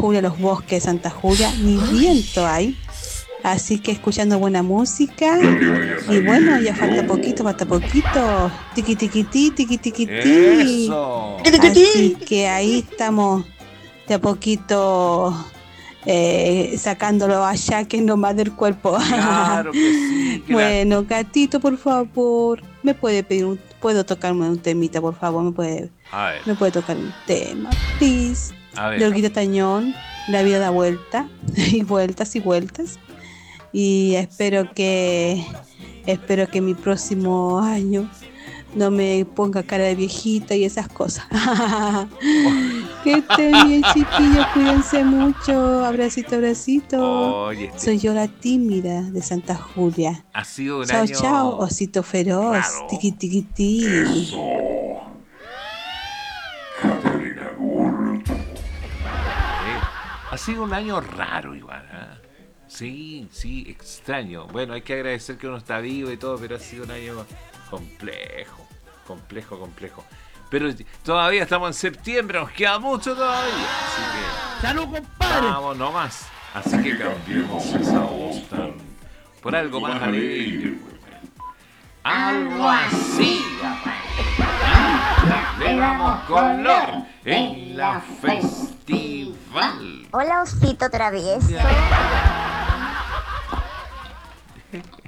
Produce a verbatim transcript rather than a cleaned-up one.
Julia, los bosques de Santa Julia, ni viento hay. Así que escuchando buena música. Y bueno, ya falta poquito, falta poquito. Tiqui tiqui ti, tiqui tiqui ti. Eso. Así que ahí estamos de a poquito eh, sacándolo allá que no más del cuerpo. Claro que sí. Que la- Bueno, gatito, por favor, me puede pedir un, puedo tocarme un temita, por favor, me puede, A ver, me puede tocar un tema, please. a De ver. Olguita Tañón, la vida da vuelta y vueltas y vueltas. Y espero que espero que mi próximo año no me ponga cara de viejita y esas cosas. Que estén bien, chiquillos, cuídense mucho. Abracito, abracito. Oye, este Soy yo la tímida de Santa Julia. ha sido un Chao, año chao, osito feroz. raro. Tiqui, tiqui, ti. ¿eh? Ha sido un año raro igual, ¿eh? Sí, sí, extraño. Bueno, hay que agradecer que uno está vivo y todo, pero ha sido un año complejo, complejo, complejo. Pero todavía estamos en septiembre, nos queda mucho todavía. Así que ¡Salud, compadre! vamos nomás. Así que cambiemos esa voz tan por algo más alegre. Algo así. Le damos color en la festival. Hola, osito travieso.